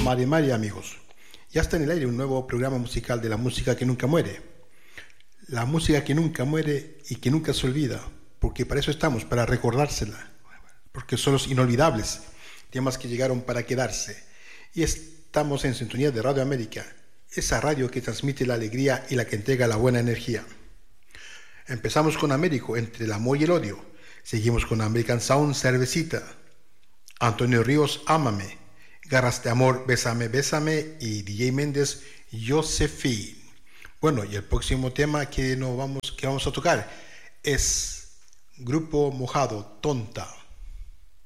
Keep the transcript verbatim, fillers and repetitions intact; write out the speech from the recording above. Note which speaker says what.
Speaker 1: Mari Mari, amigos. Ya está en el aire un nuevo programa musical de la música que nunca muere. La música que nunca muere y que nunca se olvida, porque para eso estamos, para recordársela, porque son los inolvidables, temas que llegaron para quedarse. Y estamos en sintonía de Radio América, esa radio que transmite la alegría y la que entrega la buena energía. Empezamos con Américo, Entre el amor y el odio. Seguimos con American Sound, Cervecita. Antonio Ríos, Ámame. Garras de amor, Bésame, Bésame. Y D J Méndez, Josephine. Bueno, y el próximo tema que, nos vamos, que vamos a tocar es Grupo Mojado, Tonta.